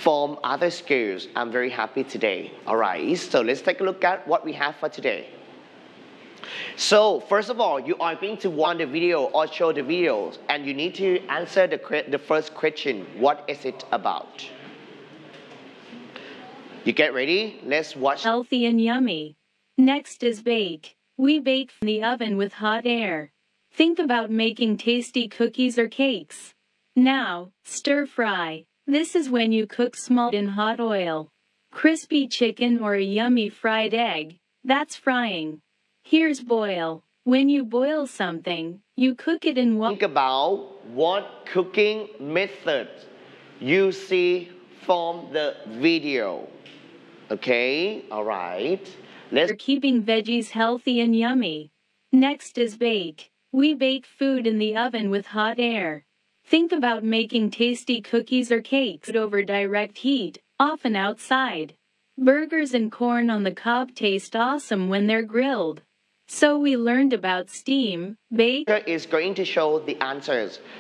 form other skills. I'm very happy today. All right, so let's take a look at what we have for today. So first of all, you are going to watch the video or show the videos, and you need to answer the first question. What is it about? You get ready? Let's watch. Healthy and yummy. Next is bake. We bake in the oven with hot air. Think about making tasty cookies or cakes. Now, stir fry. This is when you cook small in hot oil. Crispy chicken or a yummy fried egg. That's frying. Here's boil. When you boil something, you cook it in water. Think about what cooking method you see from the video. Okay, all right. Let's Keeping veggies healthy and yummy. Next is bake. We bake food in the oven with hot air. Think about making tasty cookies or cakes over direct heat, often outside. Burgers and corn on the cob taste awesome when they're grilled. So we learned about steam, bake. is going to show the answers.